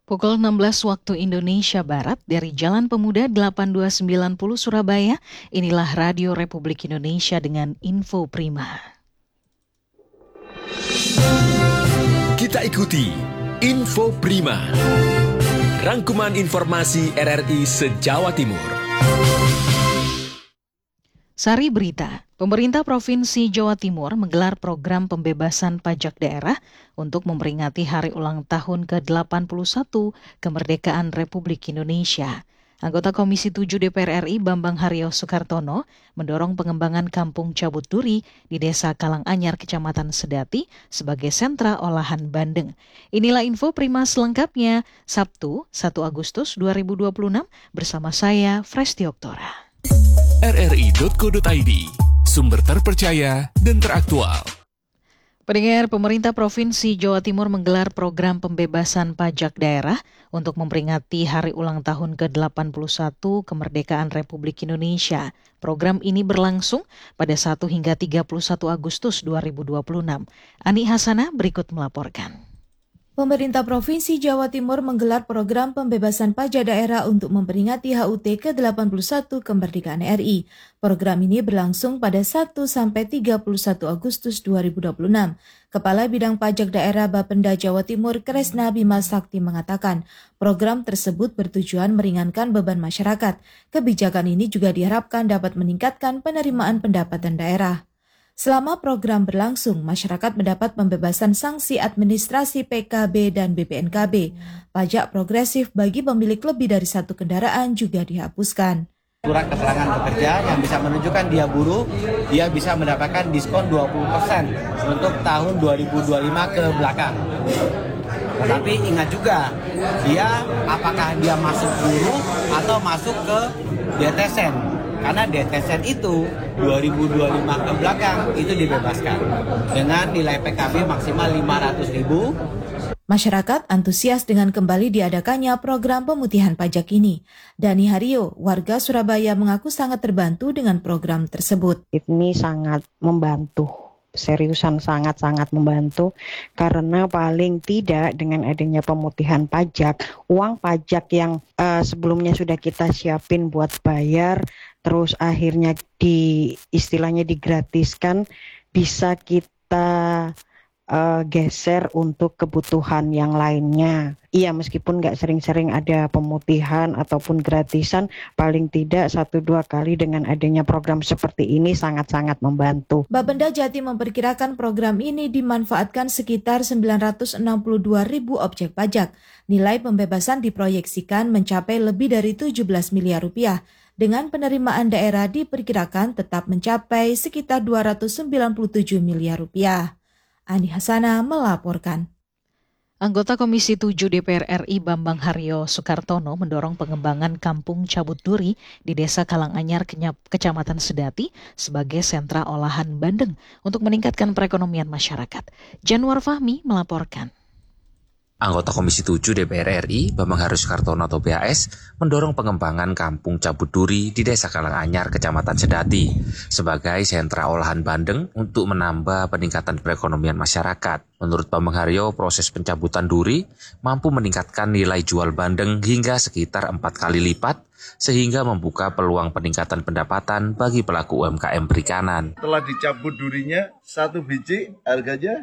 Pukul 16 waktu Indonesia Barat dari Jalan Pemuda 8290 Surabaya, inilah Radio Republik Indonesia dengan Info Prima. Kita ikuti Info Prima, rangkuman informasi RRI se-Jawa Timur. Sari berita, pemerintah Provinsi Jawa Timur menggelar program pembebasan pajak daerah untuk memperingati hari ulang tahun ke-81 kemerdekaan Republik Indonesia. Anggota Komisi 7 DPR RI Bambang Haryo Sukartono mendorong pengembangan Kampung Cabut Duri di Desa Kalanganyar, Kecamatan Sedati sebagai sentra olahan bandeng. Inilah info Prima selengkapnya, Sabtu 1 Agustus 2026 bersama saya, Fresti Oktora. rri.co.id, sumber terpercaya dan teraktual. Pendengar, pemerintah Provinsi Jawa Timur menggelar program pembebasan pajak daerah untuk memperingati hari ulang tahun ke-81 kemerdekaan Republik Indonesia. Program ini berlangsung pada 1 hingga 31 Agustus 2026. Ani Hasanah berikut melaporkan. Pemerintah Provinsi Jawa Timur menggelar program pembebasan pajak daerah untuk memperingati HUT ke-81 kemerdekaan RI. Program ini berlangsung pada 1 sampai 31 Agustus 2026. Kepala Bidang Pajak Daerah Bapenda Jawa Timur Kresna Bima Sakti mengatakan, program tersebut bertujuan meringankan beban masyarakat. Kebijakan ini juga diharapkan dapat meningkatkan penerimaan pendapatan daerah. Selama program berlangsung, masyarakat mendapat pembebasan sanksi administrasi PKB dan BPNKB. Pajak progresif bagi pemilik lebih dari satu kendaraan juga dihapuskan. Surat keterangan pekerja yang bisa menunjukkan dia buruh, dia bisa mendapatkan diskon 20% untuk tahun 2025 ke belakang. Tetapi ingat juga, apakah dia masuk buruh atau masuk ke DTSN. Karena DTSN itu 2025 ke belakang itu dibebaskan dengan nilai PKB maksimal 500.000. Masyarakat antusias dengan kembali diadakannya program pemutihan pajak ini. Dani Haryo, warga Surabaya, mengaku sangat terbantu dengan program tersebut. Ini sangat membantu. Seriusan sangat-sangat membantu karena paling tidak dengan adanya pemutihan pajak, uang pajak yang sebelumnya sudah kita siapin buat bayar, terus akhirnya istilahnya digratiskan, bisa kita geser untuk kebutuhan yang lainnya. Iya, meskipun nggak sering-sering ada pemutihan ataupun gratisan, paling tidak 1-2 kali dengan adanya program seperti ini sangat-sangat membantu. Bapenda Jatim memperkirakan program ini dimanfaatkan sekitar 962.000 objek pajak. Nilai pembebasan diproyeksikan mencapai lebih dari 17 miliar rupiah. Dengan penerimaan daerah diperkirakan tetap mencapai sekitar 297 miliar rupiah. Ani Hasanah melaporkan. Anggota Komisi 7 DPR RI Bambang Haryo Sukartono mendorong pengembangan Kampung Cabut Duri di Desa Kalanganyar, Kecamatan Sedati sebagai sentra olahan bandeng untuk meningkatkan perekonomian masyarakat. Januar Fahmi melaporkan. Anggota Komisi 7 DPR RI, Bambang Haryo Sukartono atau BHS, mendorong pengembangan Kampung Cabut Duri di Desa Kalanganyar, Kecamatan Sedati, sebagai sentra olahan bandeng untuk menambah peningkatan perekonomian masyarakat. Menurut Bambang Haryo, proses pencabutan duri mampu meningkatkan nilai jual bandeng hingga sekitar 4 kali lipat, sehingga membuka peluang peningkatan pendapatan bagi pelaku UMKM perikanan. Setelah dicabut durinya, 1 biji harganya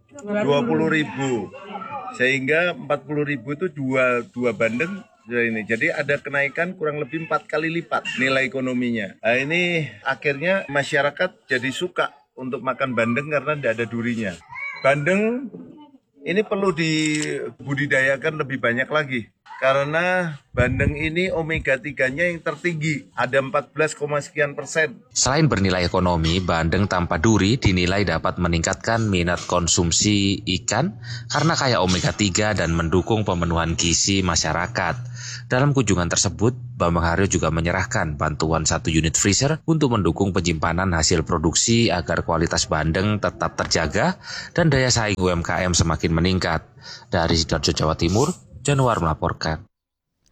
20.000. Sehingga 40.000 itu dua bandeng ini. Jadi ada kenaikan kurang lebih 4 kali lipat nilai ekonominya. Nah, ini akhirnya masyarakat jadi suka untuk makan bandeng karena tidak ada durinya. Bandeng ini perlu dibudidayakan lebih banyak lagi. Karena bandeng ini omega 3-nya yang tertinggi, ada 14,sekian%. Selain bernilai ekonomi, bandeng tanpa duri dinilai dapat meningkatkan minat konsumsi ikan karena kaya omega 3 dan mendukung pemenuhan gizi masyarakat. Dalam kunjungan tersebut, Bambang Haryo juga menyerahkan bantuan 1 unit freezer untuk mendukung penyimpanan hasil produksi agar kualitas bandeng tetap terjaga dan daya saing UMKM semakin meningkat. Dari Sidoarjo, Jawa Timur, Januar melaporkan.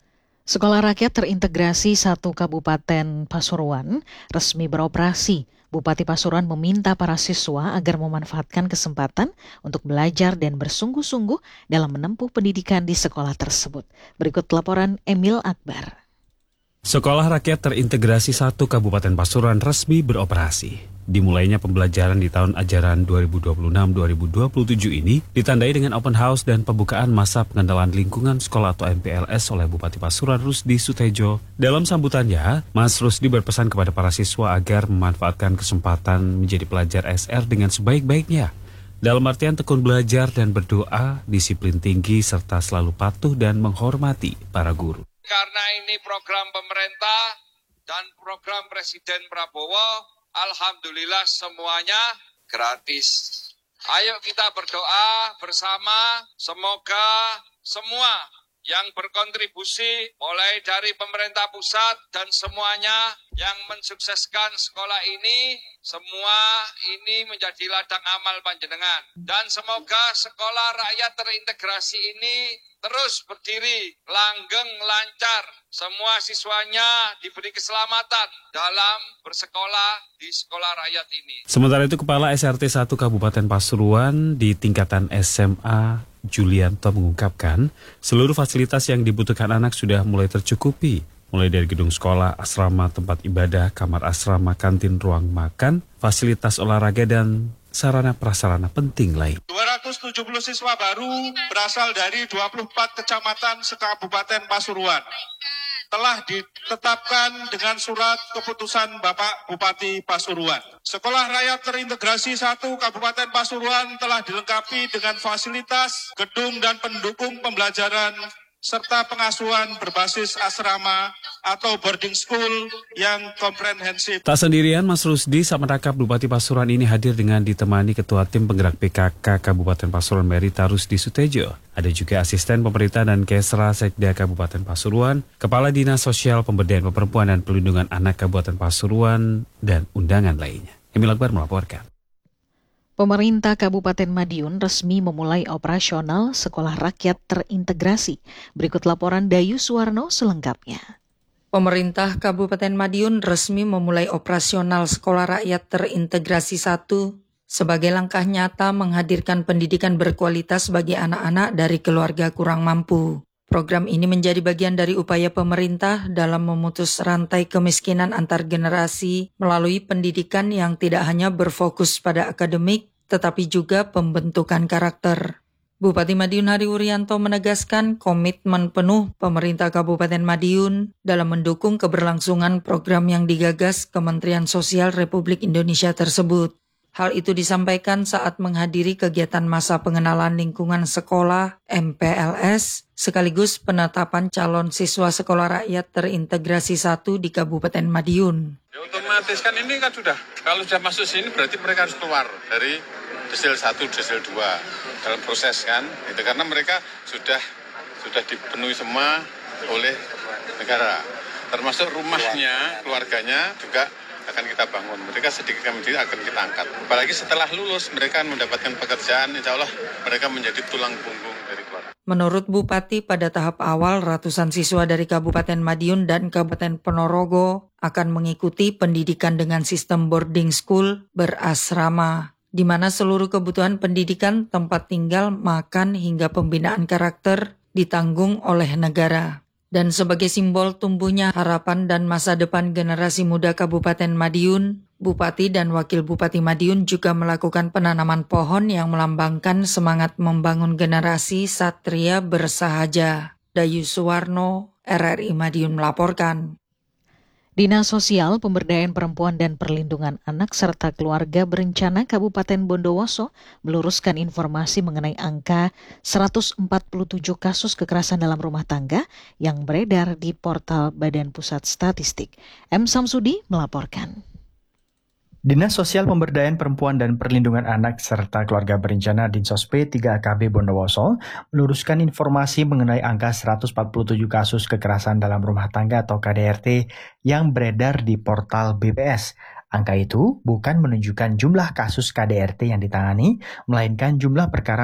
Sekolah rakyat terintegrasi 1 Kabupaten Pasuruan resmi beroperasi. Bupati Pasuruan meminta para siswa agar memanfaatkan kesempatan untuk belajar dan bersungguh-sungguh dalam menempuh pendidikan di sekolah tersebut. Berikut laporan Emil Akbar. Sekolah Rakyat Terintegrasi 1 Kabupaten Pasuruan resmi beroperasi. Dimulainya pembelajaran di tahun ajaran 2026-2027 ini ditandai dengan open house dan pembukaan masa pengenalan lingkungan sekolah atau MPLS oleh Bupati Pasuruan Rusdi Sutejo. Dalam sambutannya, Mas Rusdi berpesan kepada para siswa agar memanfaatkan kesempatan menjadi pelajar SR dengan sebaik-baiknya. Dalam artian tekun belajar dan berdoa, disiplin tinggi, serta selalu patuh dan menghormati para guru. Karena ini program pemerintah dan program Presiden Prabowo, alhamdulillah semuanya gratis. Ayo kita berdoa bersama, semoga semua yang berkontribusi mulai dari pemerintah pusat dan semuanya yang mensukseskan sekolah ini, semua ini menjadi ladang amal panjenengan. Dan semoga sekolah rakyat terintegrasi ini terus berdiri, langgeng, lancar. Semua siswanya diberi keselamatan dalam bersekolah di sekolah rakyat ini. Sementara itu, Kepala SRT 1 Kabupaten Pasuruan di tingkatan SMA Julianto mengungkapkan, seluruh fasilitas yang dibutuhkan anak sudah mulai tercukupi. Mulai dari gedung sekolah, asrama, tempat ibadah, kamar asrama, kantin, ruang makan, fasilitas olahraga, dan sarana prasarana penting lain. 270 siswa baru berasal dari 24 kecamatan se-Kabupaten Pasuruan telah ditetapkan dengan surat keputusan Bapak Bupati Pasuruan. Sekolah Rakyat Terintegrasi 1 Kabupaten Pasuruan telah dilengkapi dengan fasilitas, gedung dan pendukung pembelajaran serta pengasuhan berbasis asrama atau boarding school yang komprehensif. Tak sendirian, Mas Rusdi saat menangkap Bupati Pasuruan ini hadir dengan ditemani Ketua Tim Penggerak PKK Kabupaten Pasuruan Merita Rusdi Sutejo. Ada juga asisten pemerintah dan Kesra Sekda Kabupaten Pasuruan, Kepala Dinas Sosial Pemberdayaan Perempuan dan Pelindungan Anak Kabupaten Pasuruan, dan undangan lainnya. Emil Akbar melaporkan. Pemerintah Kabupaten Madiun resmi memulai operasional Sekolah Rakyat Terintegrasi. Berikut laporan Dayu Suwarno selengkapnya. Pemerintah Kabupaten Madiun resmi memulai operasional Sekolah Rakyat Terintegrasi 1 sebagai langkah nyata menghadirkan pendidikan berkualitas bagi anak-anak dari keluarga kurang mampu. Program ini menjadi bagian dari upaya pemerintah dalam memutus rantai kemiskinan antar generasi melalui pendidikan yang tidak hanya berfokus pada akademik, tetapi juga pembentukan karakter. Bupati Madiun Hari Wuryanto menegaskan komitmen penuh pemerintah Kabupaten Madiun dalam mendukung keberlangsungan program yang digagas Kementerian Sosial Republik Indonesia tersebut. Hal itu disampaikan saat menghadiri kegiatan masa pengenalan lingkungan sekolah MPLS sekaligus penetapan calon siswa Sekolah Rakyat Terintegrasi 1 di Kabupaten Madiun. Ya, otomatis kan ini kan kalau sudah masuk sini berarti mereka harus keluar dari desil 1, desil 2 dalam proses kan. Itu karena mereka sudah dipenuhi semua oleh negara. Termasuk rumahnya, keluarganya juga akan kita bangun. Mereka sedikit demi sedikit akan kita angkat. Apalagi setelah lulus mereka mendapatkan pekerjaan, insya Allah mereka menjadi tulang punggung dari keluarga. Menurut Bupati, pada tahap awal ratusan siswa dari Kabupaten Madiun dan Kabupaten Ponorogo akan mengikuti pendidikan dengan sistem boarding school berasrama, di mana seluruh kebutuhan pendidikan, tempat tinggal, makan, hingga pembinaan karakter ditanggung oleh negara. Dan sebagai simbol tumbuhnya harapan dan masa depan generasi muda Kabupaten Madiun, Bupati dan Wakil Bupati Madiun juga melakukan penanaman pohon yang melambangkan semangat membangun generasi satria bersahaja. Dayu Suwarno, RRI Madiun melaporkan. Dinas Sosial Pemberdayaan Perempuan dan Perlindungan Anak serta Keluarga Berencana Kabupaten Bondowoso meluruskan informasi mengenai angka 147 kasus kekerasan dalam rumah tangga yang beredar di portal Badan Pusat Statistik. M. Samsudi melaporkan. Dinas Sosial Pemberdayaan Perempuan dan Perlindungan Anak serta Keluarga Berencana Dinsosp 3AKB Bondowoso meluruskan informasi mengenai angka 147 kasus kekerasan dalam rumah tangga atau KDRT yang beredar di portal BPS. Angka itu bukan menunjukkan jumlah kasus KDRT yang ditangani, melainkan jumlah perkara